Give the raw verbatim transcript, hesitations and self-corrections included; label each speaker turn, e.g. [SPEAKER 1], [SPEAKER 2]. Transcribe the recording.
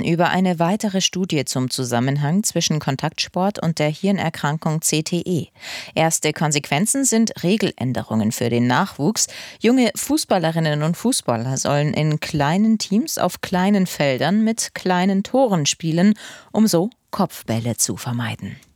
[SPEAKER 1] über eine weitere Studie zum Zusammenhang zwischen Kontaktsport und der Hirnerkrankung C T E. Erste Konsequenzen sind Regeländerungen für den Nachwuchs. Junge Fußballerinnen und Fußballer sollen in kleinen Teams auf kleinen Feldern mit kleinen Toren spielen, um so Kopfbälle zu vermeiden.